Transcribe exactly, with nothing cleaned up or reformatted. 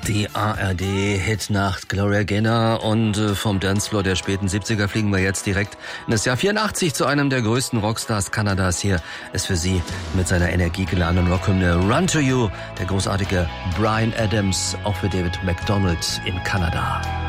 Die A R D-Hitnacht Gloria Gaynor und äh, vom Dancefloor der späten siebziger fliegen wir jetzt direkt in das Jahr vierundachtzig zu einem der größten Rockstars Kanadas. Hier ist für Sie mit seiner energiegeladenen Rockhymne Run to You der großartige Bryan Adams, auch für David MacDonald in Kanada.